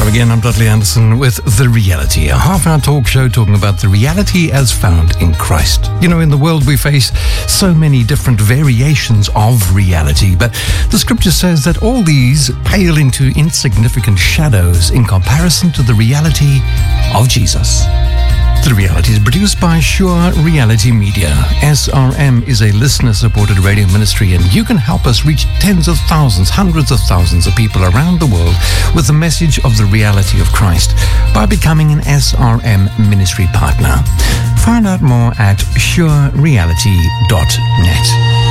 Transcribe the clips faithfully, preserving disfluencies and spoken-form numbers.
Again, I'm Dudley Anderson with The Reality, a half-hour talk show talking about the reality as found in Christ. You know, in the world we face so many different variations of reality, but the scripture says that all these pale into insignificant shadows in comparison to the reality of Jesus. The Reality is produced by Sure Reality Media. S R M is a listener-supported radio ministry, and you can help us reach tens of thousands, hundreds of thousands of people around the world with the message of the reality of Christ by becoming an S R M ministry partner. Find out more at sure reality dot net.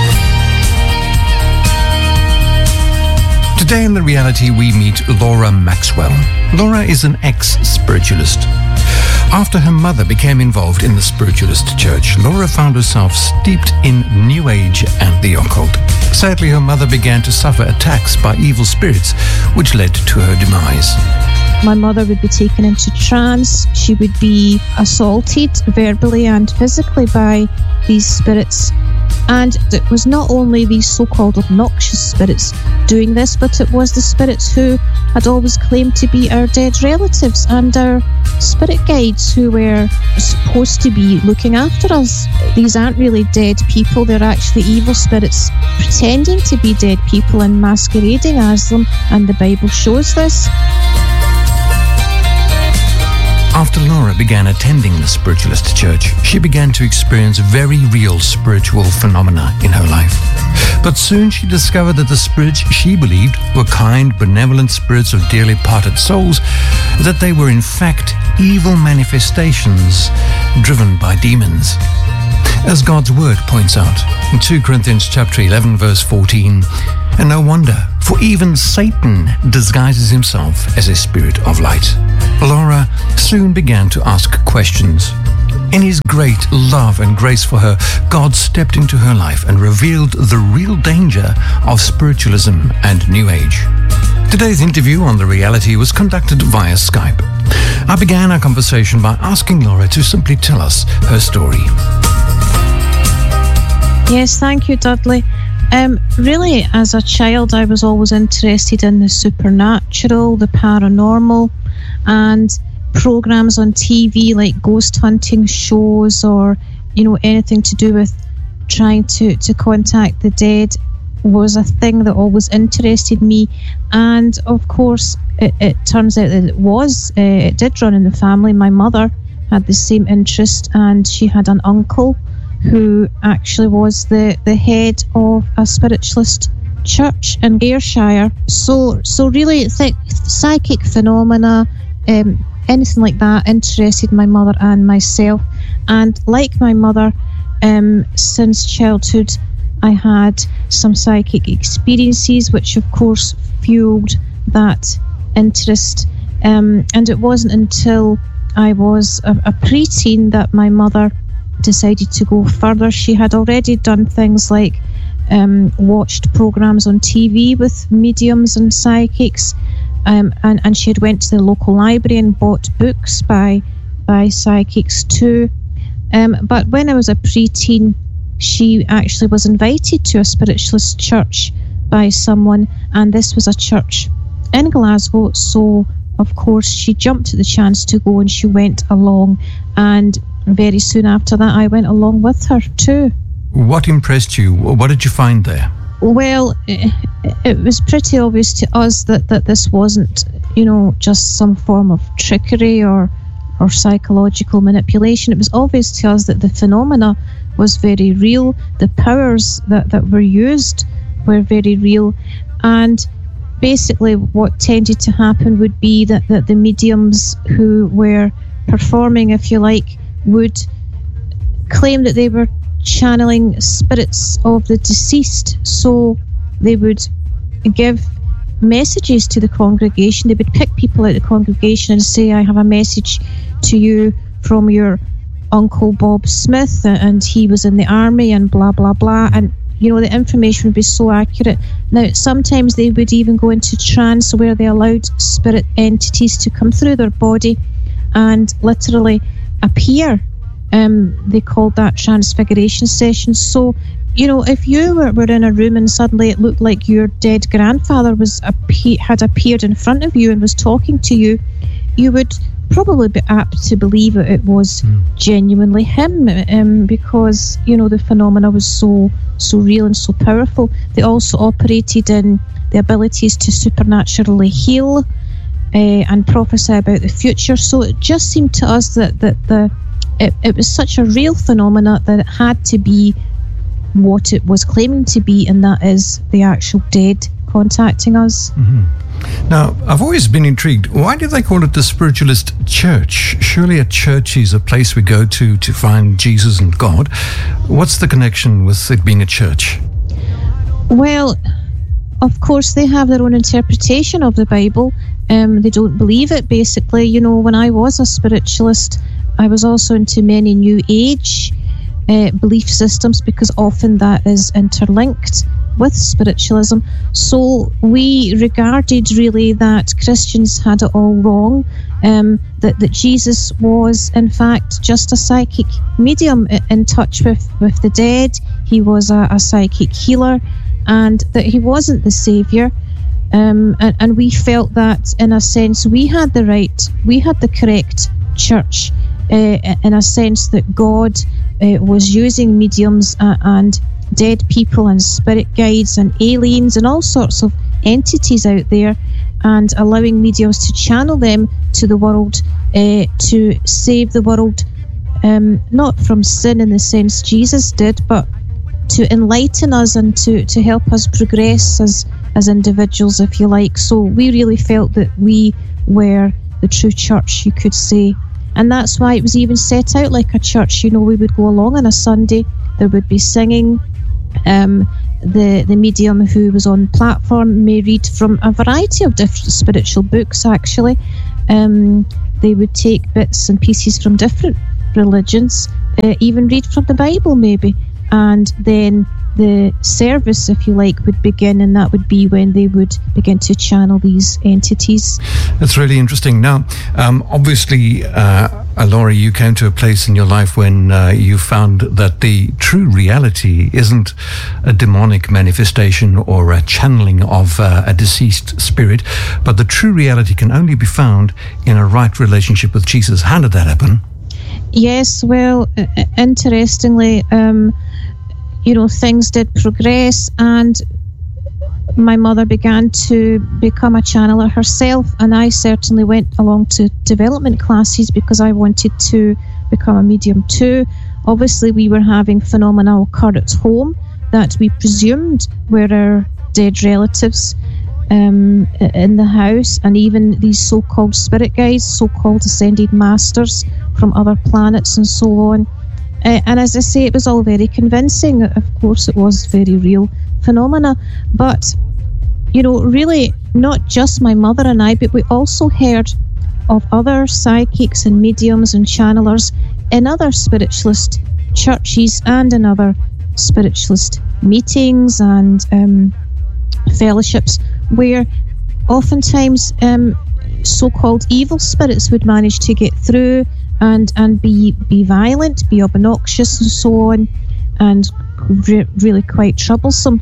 Today in The Reality, we meet Laura Maxwell. Laura is an ex-spiritualist. After her mother became involved in the spiritualist church, Laura found herself steeped in New Age and the occult. Sadly, her mother began to suffer attacks by evil spirits, which led to her demise. My mother would be taken into trance. She would be assaulted verbally and physically by these spirits. And it was not only these so-called obnoxious spirits doing this, but it was the spirits who had always claimed to be our dead relatives and our spirit guides who were supposed to be looking after us. These aren't really dead people, they're actually evil spirits pretending to be dead people and masquerading as them, and the Bible shows this. After Laura began attending the spiritualist church, she began to experience very real spiritual phenomena in her life. But soon she discovered that the spirits she believed were kind, benevolent spirits of dearly parted souls, that they were in fact evil manifestations driven by demons. As God's word points out in Second Corinthians chapter eleven, verse fourteen, and no wonder, for even Satan disguises himself as a spirit of light. Laura soon began to ask questions. In his great love and grace for her, God stepped into her life and revealed the real danger of spiritualism and New Age. Today's interview on The Reality was conducted via Skype. I began our conversation by asking Laura to simply tell us her story. Yes, thank you, Dudley. Um, really, as a child, I was always interested in the supernatural, the paranormal, and programs on T V like ghost hunting shows or, you know, anything to do with trying to, to contact the dead was a thing that always interested me. And of course, it, it turns out that it was, uh, it did run in the family. My mother had the same interest, and she had an uncle who actually was the, the head of a spiritualist church in Ayrshire. So so really, th- psychic phenomena, um, anything like that interested my mother and myself. And like my mother, um, since childhood, I had some psychic experiences, which of course fueled that interest. Um, and it wasn't until I was a, a preteen that my mother decided to go further. She had already done things like um, watched programs on T V with mediums and psychics, um, and, and she had went to the local library and bought books by by psychics too. Um, but when I was a preteen, she actually was invited to a spiritualist church by someone, and this was a church in Glasgow, so of course she jumped at the chance to go, and she went along, and very soon after that I went along with her too. What impressed you? What did you find there? Well, it, it was pretty obvious to us that, that this wasn't, you know, just some form of trickery or or psychological manipulation. It was obvious to us that the phenomena was very real. The powers that, that were used were very real. And basically what tended to happen would be that, that the mediums who were performing, if you like, would claim that they were channeling spirits of the deceased. So they would give messages to the congregation. They would pick people out of the congregation and say, I have a message to you from your Uncle Bob Smith, and he was in the army and blah, blah, blah. And, you know, the information would be so accurate. Now, sometimes they would even go into trance where they allowed spirit entities to come through their body and literally appear. Um, they called that transfiguration session. So you know, if you were, were in a room and suddenly it looked like your dead grandfather was appe- had appeared in front of you and was talking to you, you would probably be apt to believe that it was mm. genuinely him, um, because, you know, the phenomena was so so real and so powerful. They also operated in the abilities to supernaturally heal uh, and prophesy about the future. So it just seemed to us that, that the it, it was such a real phenomena that it had to be what it was claiming to be, and that is the actual dead contacting us. Mm-hmm. Now, I've always been intrigued. Why do they call it the spiritualist church? Surely a church is a place we go to to find Jesus and God. What's the connection with it being a church? Well, of course, they have their own interpretation of the Bible. Um, they don't believe it, basically. You know, when I was a spiritualist, I was also into many New Age uh, belief systems, because often that is interlinked with spiritualism. So we regarded really that Christians had it all wrong, um, that, that Jesus was in fact just a psychic medium in touch with, with the dead. He was a, a psychic healer, and that he wasn't the saviour. Um, and, and we felt that in a sense we had the right, we had the correct church, uh, in a sense that God uh, was using mediums uh, and dead people and spirit guides and aliens and all sorts of entities out there, and allowing mediums to channel them to the world, uh, to save the world, um, not from sin in the sense Jesus did, but to enlighten us and to, to help us progress as, as individuals, if you like. So we really felt that we were the true church, you could say. And that's why it was even set out like a church. You know, we would go along on a Sunday, there would be singing. Um, the, the medium who was on platform may read from a variety of different spiritual books, actually. Um, they would take bits and pieces from different religions, uh, even read from the Bible maybe. And then the service, if you like, would begin, and that would be when they would begin to channel these entities. That's really interesting. Now, um, obviously, uh, Laura, you came to a place in your life when uh, you found that the true reality isn't a demonic manifestation or a channeling of uh, a deceased spirit, but the true reality can only be found in a right relationship with Jesus. How did that happen? Yes, well, uh, interestingly, um, you know, things did progress, and my mother began to become a channeler herself, and I certainly went along to development classes because I wanted to become a medium too. Obviously, we were having phenomena occur at home that we presumed were our dead relatives um, in the house, and even these so-called spirit guides, so-called ascended masters from other planets and so on. Uh, and as I say, it was all very convincing. Of course, it was very real phenomena. But, you know, really, not just my mother and I, but we also heard of other psychics and mediums and channelers in other spiritualist churches and in other spiritualist meetings and um, fellowships, where oftentimes um, so-called evil spirits would manage to get through and and be be violent, be obnoxious and so on, and re- really quite troublesome.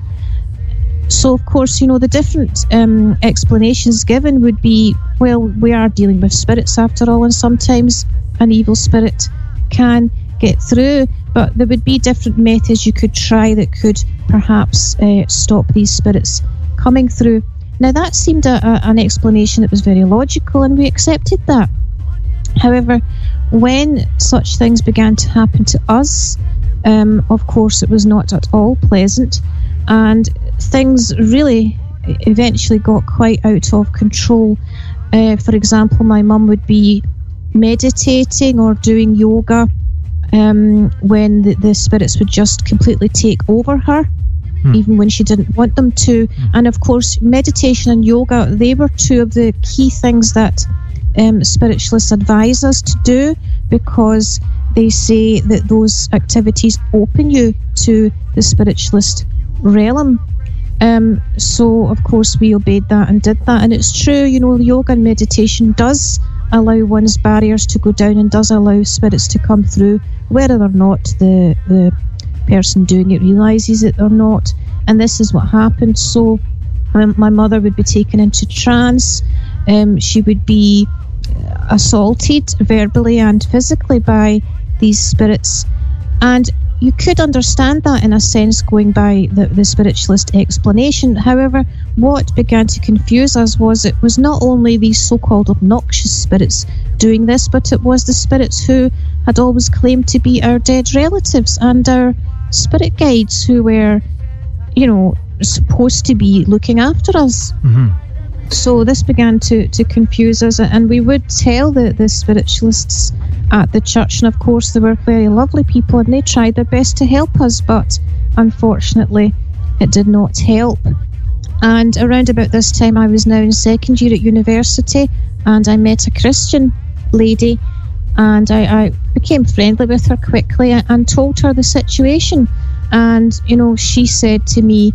So of course, you know, the different um, explanations given would be, well, we are dealing with spirits after all, and sometimes an evil spirit can get through, but there would be different methods you could try that could perhaps uh, stop these spirits coming through. Now that seemed a, a, an explanation that was very logical, and we accepted that. However, when such things began to happen to us, um, of course it was not at all pleasant, and things really eventually got quite out of control. Uh, for example, my mum would be meditating or doing yoga um, when the, the spirits would just completely take over her, hmm. even when she didn't want them to. And of course, meditation and yoga, they were two of the key things that Um, spiritualists advise us to do, because they say that those activities open you to the spiritualist realm. Um, so of course we obeyed that and did that, and it's true, you know, yoga and meditation does allow one's barriers to go down and does allow spirits to come through, whether or not the the person doing it realises it or not. And this is what happened. So um, my mother would be taken into trance. Um, she would be assaulted verbally and physically by these spirits. And you could understand that in a sense going by the, the spiritualist explanation. However, what began to confuse us was it was not only these so-called obnoxious spirits doing this, but it was the spirits who had always claimed to be our dead relatives and our spirit guides who were, you know, supposed to be looking after us. Mm-hmm. So this began to, to confuse us, and we would tell the, the spiritualists at the church, and of course they were very lovely people and they tried their best to help us, but unfortunately it did not help. And around about this time I was now in second year at university, and I met a Christian lady, and I, I became friendly with her quickly and told her the situation. And you know, she said to me,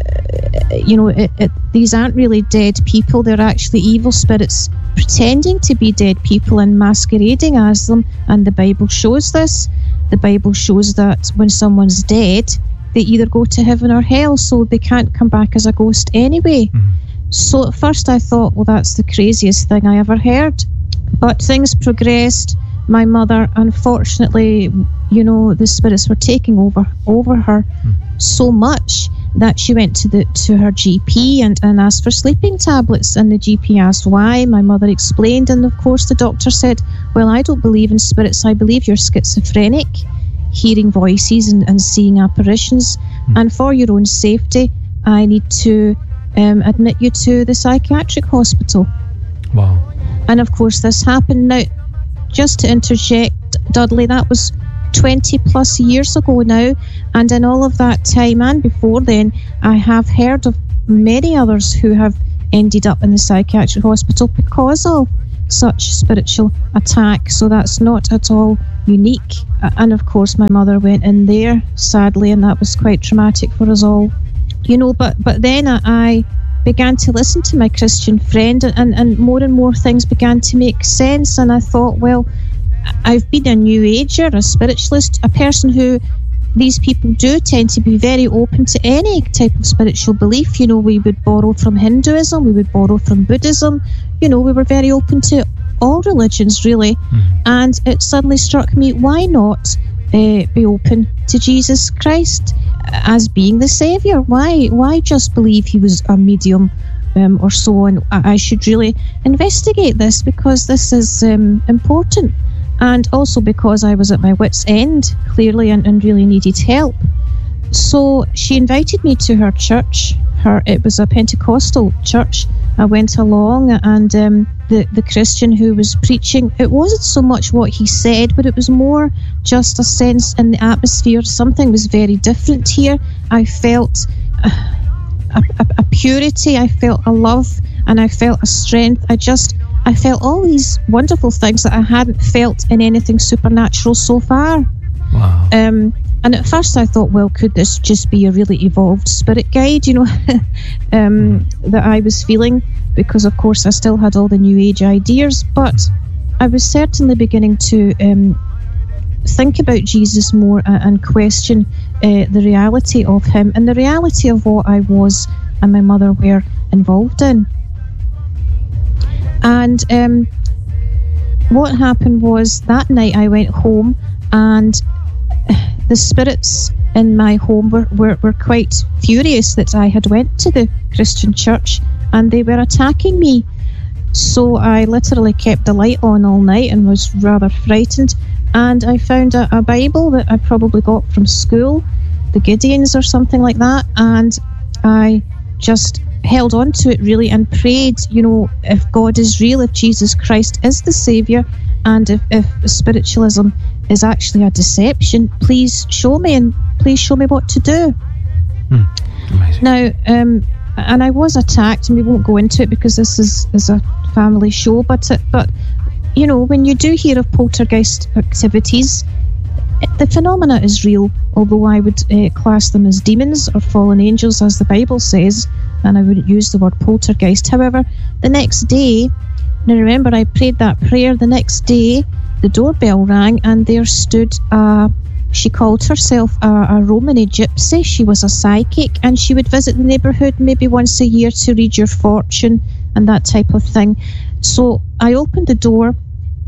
uh, you know, it, it, these aren't really dead people, they're actually evil spirits pretending to be dead people and masquerading as them, and the Bible shows this. The Bible shows that when someone's dead, they either go to heaven or hell, so they can't come back as a ghost anyway. Mm-hmm. So at first I thought, well, that's the craziest thing I ever heard. But things progressed. My mother, unfortunately, you know, the spirits were taking over over her mm. so much that she went to the to her G P and, and asked for sleeping tablets, and the G P asked why. My mother explained, and of course the doctor said, well, I don't believe in spirits, I believe you're schizophrenic, hearing voices and, and seeing apparitions, mm. and for your own safety I need to um, admit you to the psychiatric hospital. Wow. And of course this happened. Now, just to interject, Dudley, that was twenty plus years ago now, and in all of that time and before then, I have heard of many others who have ended up in the psychiatric hospital because of such spiritual attack, so that's not at all unique. And of course my mother went in there, sadly, and that was quite traumatic for us all, you know. But but then I began to listen to my Christian friend, and, and more and more things began to make sense, and I thought, well, I've been a New Ager, a spiritualist, a person who, these people do tend to be very open to any type of spiritual belief. You know, we would borrow from Hinduism, we would borrow from Buddhism, you know, we were very open to all religions really. Mm. And it suddenly struck me, why not uh, be open to Jesus Christ as being the Saviour? Why why just believe he was a medium um, or so on? I should really investigate this, because this is um, important. And also because I was at my wit's end, clearly, and, and really needed help. So she invited me to her church. Her It was a Pentecostal church. I went along, and um, the, the Christian who was preaching, it wasn't so much what he said, but it was more just a sense in the atmosphere. Something was very different here. I felt a, a, a purity, I felt a love, and I felt a strength. I just... I felt all these wonderful things that I hadn't felt in anything supernatural so far. Wow. Um, and at first I thought, well, could this just be a really evolved spirit guide, you know, um, that I was feeling? Because, of course, I still had all the New Age ideas. But I was certainly beginning to um, think about Jesus more uh, and question uh, the reality of him and the reality of what I was and my mother were involved in. And um, what happened was, that night I went home, and the spirits in my home were, were, were quite furious that I had went to the Christian church, and they were attacking me. So I literally kept the light on all night and was rather frightened. And I found a, a Bible that I probably got from school, the Gideons or something like that, and I just held on to it really and prayed, you know, if God is real, if Jesus Christ is the Saviour, and if, if spiritualism is actually a deception, please show me, and please show me what to do. Mm, amazing. Now, um, and I was attacked, and we won't go into it because this is, is a family show, but it, but you know, when you do hear of poltergeist activities, the phenomena is real, although I would uh, class them as demons or fallen angels, as the Bible says, and I wouldn't use the word poltergeist. However, the next day, now remember I prayed that prayer, the next day the doorbell rang, and there stood a she called herself a, a Romany gypsy. She was a psychic, and she would visit the neighbourhood maybe once a year to read your fortune and that type of thing. So I opened the door.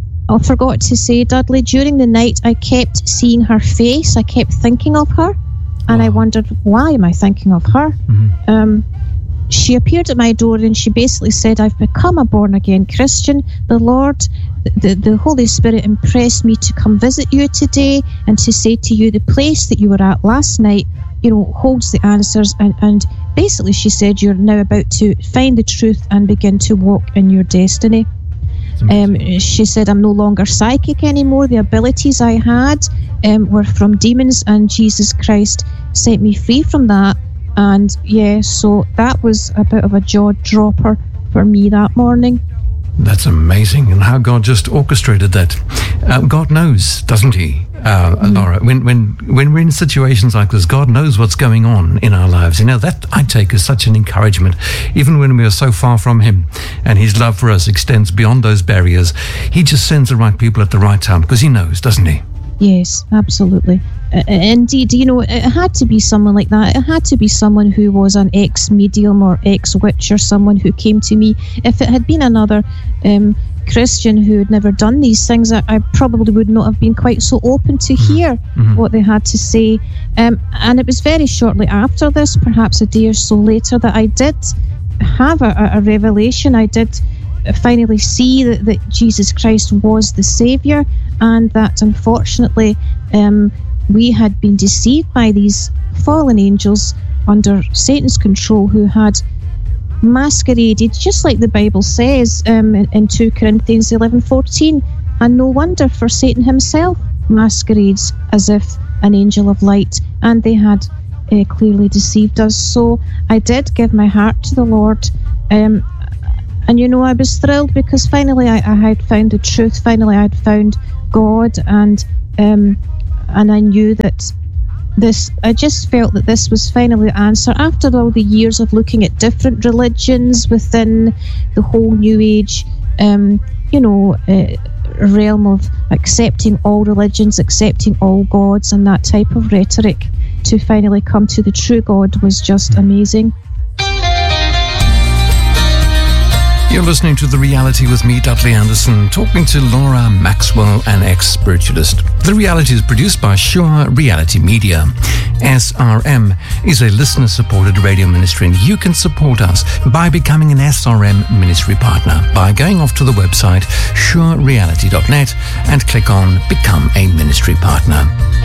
I forgot to say, Dudley, during the night I kept seeing her face. I kept thinking of her, and wow. I wondered, why am I thinking of her? Mm-hmm. Um, she appeared at my door and she basically said, I've become a born-again Christian. The Lord, the, the Holy Spirit impressed me to come visit you today and to say to you the place that you were at last night, you know, holds the answers. And, and basically she said, you're now about to find the truth and begin to walk in your destiny. Um, she said, I'm no longer psychic anymore. The abilities I had um, were from demons, and Jesus Christ set me free from that. And yeah, so that was a bit of a jaw dropper for me that morning. That's amazing, and how God just orchestrated that. Uh, God knows, doesn't he, uh, mm. Laura? When when when we're in situations like this, God knows what's going on in our lives. You know, that I take as such an encouragement, even when we are so far from him, and his love for us extends beyond those barriers. He just sends the right people at the right time, because he knows, doesn't he? Yes, absolutely. Uh, indeed, you know, it had to be someone like that. It had to be someone who was an ex-medium or ex-witch, or someone who came to me. If it had been another um, Christian who had never done these things, I, I probably would not have been quite so open to hear mm-hmm. what they had to say. Um, and it was very shortly after this, perhaps a day or so later, that I did have a, a revelation. I did finally see that, that Jesus Christ was the Saviour, and that unfortunately um, we had been deceived by these fallen angels under Satan's control, who had masqueraded, just like the Bible says um, in, in two Corinthians eleven fourteen, and no wonder, for Satan himself masquerades as if an angel of light, and they had uh, clearly deceived us. So I did give my heart to the Lord, um, and you know, I was thrilled because finally I, I had found the truth. Finally I had found God, and um, and I knew that this, I just felt that this was finally the answer. After all the years of looking at different religions within the whole New Age, um, you know, uh, realm of accepting all religions, accepting all gods, and that type of rhetoric, to finally come to the true God was just amazing. You're listening to The Reality with me, Dudley Anderson, talking to Laura Maxwell, an ex-spiritualist. The Reality is produced by Sure Reality Media. S R M is a listener-supported radio ministry, and you can support us by becoming an S R M ministry partner by going off to the website sure reality dot net and click on Become a Ministry Partner.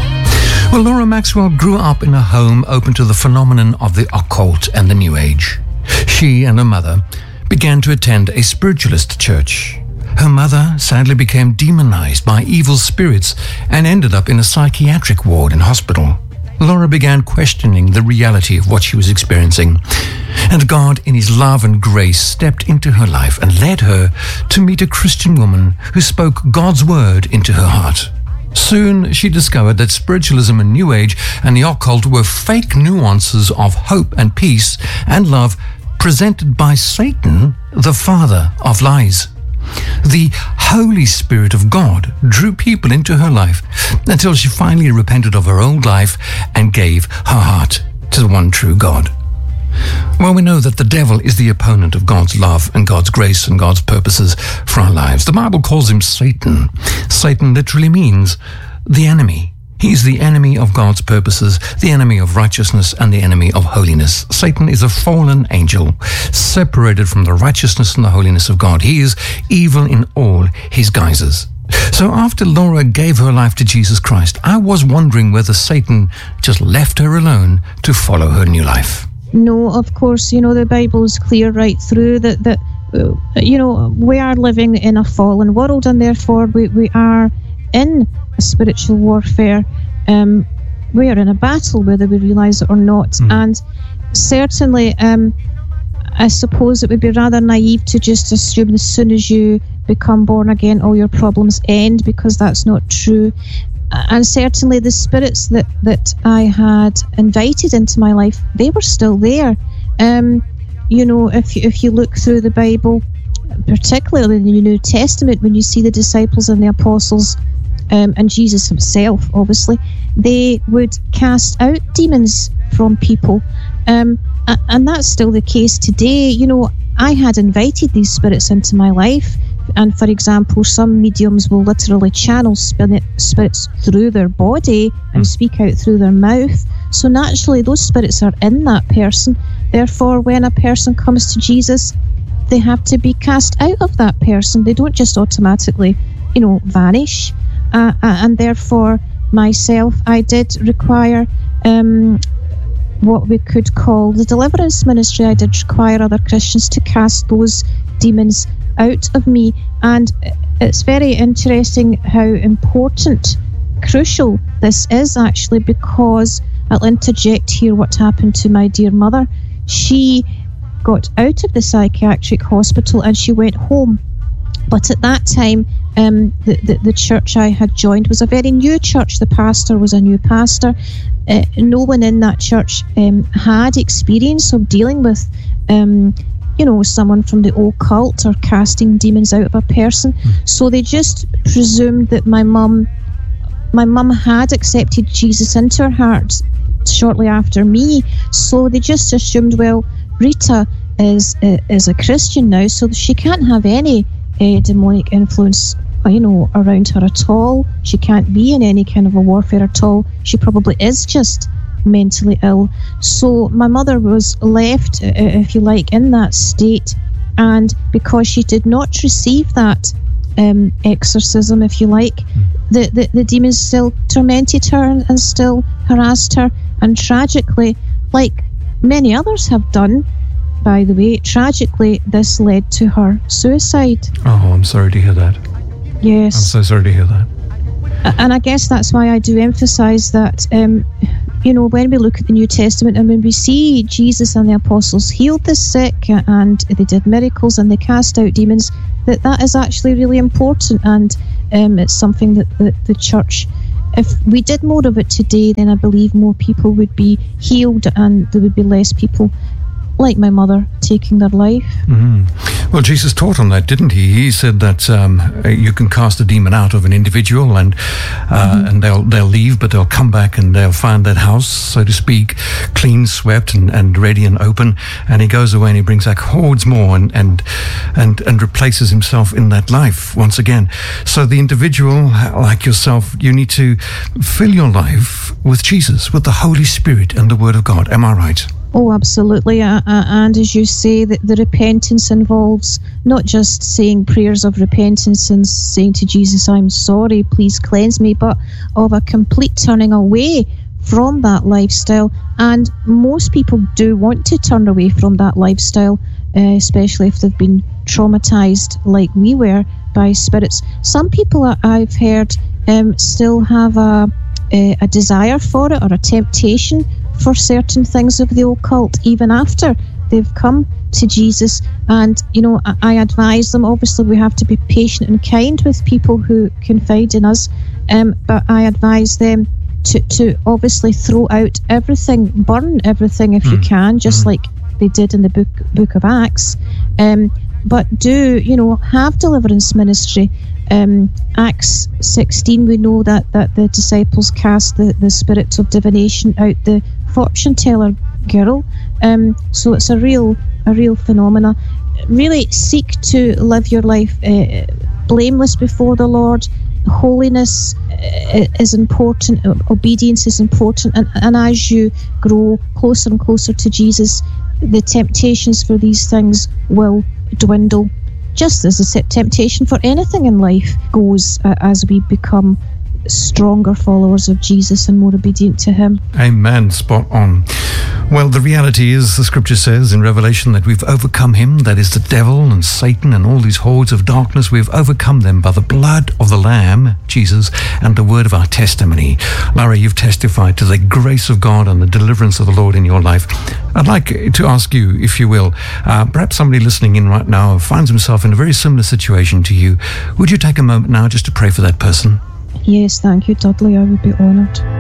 Well, Laura Maxwell grew up in a home open to the phenomenon of the occult and the New Age. She and her mother began to attend a spiritualist church. Her mother sadly became demonized by evil spirits and ended up in a psychiatric ward in hospital. Laura began questioning the reality of what she was experiencing, and God, in his love and grace, stepped into her life and led her to meet a Christian woman who spoke God's word into her heart. Soon she discovered that spiritualism and New Age and the occult were fake nuances of hope and peace and love presented by Satan, the father of lies. The Holy Spirit of God drew people into her life until she finally repented of her old life and gave her heart to the one true God. Well, we know that the devil is the opponent of God's love and God's grace and God's purposes for our lives. The Bible calls him Satan. Satan literally means the enemy. He's the enemy of God's purposes, the enemy of righteousness, and the enemy of holiness. Satan is a fallen angel, separated from the righteousness and the holiness of God. He is evil in all his guises. So after Laura gave her life to Jesus Christ, I was wondering whether Satan just left her alone to follow her new life. No, of course, you know, the Bible is clear right through that, that uh, you know, we are living in a fallen world, and therefore we, we are in a spiritual warfare. Um, we are in a battle, whether we realise it or not. Mm. And certainly, um, I suppose it would be rather naive to just assume as soon as you become born again, all your problems end, because that's not true. And certainly the spirits that, that I had invited into my life, they were still there. Um, you know, if you, if you look through the Bible, particularly in the New Testament, when you see the disciples and the apostles um, and Jesus himself, obviously, they would cast out demons from people. Um, and that's still the case today. You know, I had invited these spirits into my life. And for example, some mediums will literally channel spirit, spirits through their body and speak out through their mouth. So naturally, those spirits are in that person. Therefore, when a person comes to Jesus, they have to be cast out of that person. They don't just automatically, you know, vanish. Uh, and therefore, myself, I did require um, what we could call the deliverance ministry. I did require other Christians to cast those demons out of me. And it's very interesting how important, crucial this is actually, because I'll interject here what happened to my dear mother. She got out of the psychiatric hospital and she went home. But at that time, um, the, the, the church I had joined was a very new church. The pastor was a new pastor. Uh, no one in that church um, had experience of dealing with um, you know, someone from the occult or casting demons out of a person. So they just presumed that my mum, my mum had accepted Jesus into her heart shortly after me. So they just assumed, well, Rita is uh, is a Christian now, so she can't have any uh, demonic influence, you know, around her at all. She can't be in any kind of a warfare at all. She probably is just mentally ill. So my mother was left, uh, if you like, in that state, and because she did not receive that um, exorcism, if you like, the, the, the demons still tormented her and, and still harassed her. And tragically, like many others have done, by the way, tragically, this led to her suicide. Oh, I'm sorry to hear that. Yes. I'm so sorry to hear that. And I guess that's why I do emphasize that, um, you know, when we look at the New Testament and when we see Jesus and the apostles healed the sick and they did miracles and they cast out demons, that that is actually really important. And um, it's something that the, the church, if we did more of it today, then I believe more people would be healed and there would be less people like my mother taking their life. Mm-hmm. Well, Jesus taught on that, didn't he? He said that um, you can cast a demon out of an individual, and uh, mm-hmm. and they'll they'll leave, but they'll come back and they'll find that house, so to speak, clean, swept, and, and ready and open. And he goes away and he brings back hordes more, and and and and replaces himself in that life once again. So the individual, like yourself, you need to fill your life with Jesus, with the Holy Spirit and the Word of God. Am I right? Oh, absolutely. Uh, uh, and as you say, that the repentance involves not just saying prayers of repentance and saying to Jesus, I'm sorry, please cleanse me, but of a complete turning away from that lifestyle. And most people do want to turn away from that lifestyle, uh, especially if they've been traumatized like we were by spirits. Some people uh, I've heard um, still have a, a, a desire for it, or a temptation for certain things of the occult, even after they've come to Jesus. And, you know, I, I advise them, obviously we have to be patient and kind with people who confide in us, um, but I advise them to, to obviously throw out everything, burn everything if mm. you can, just mm. like they did in the book book of Acts. Um, but do, you know, have deliverance ministry. Um, Acts sixteen, we know that, that the disciples cast the, the spirits of divination out the fortune teller girl. Um, so it's a real a real phenomena. Really seek to live your life uh, blameless before the Lord. Holiness uh, is important, obedience is important, and, and as you grow closer and closer to Jesus, the temptations for these things will dwindle, just as the temptation for anything in life goes uh, as we become stronger followers of Jesus and more obedient to him. Amen. Spot on. Well, the reality is, the scripture says in Revelation that we've overcome him, that is the devil and Satan and all these hordes of darkness. We've overcome them by the blood of the Lamb, Jesus, and the word of our testimony. Lara, you've testified to the grace of God and the deliverance of the Lord in your life. I'd like to ask you, if you will, uh, perhaps somebody listening in right now finds himself in a very similar situation to you. Would you take a moment now just to pray for that person? Yes, thank you, Dudley. I would be honoured.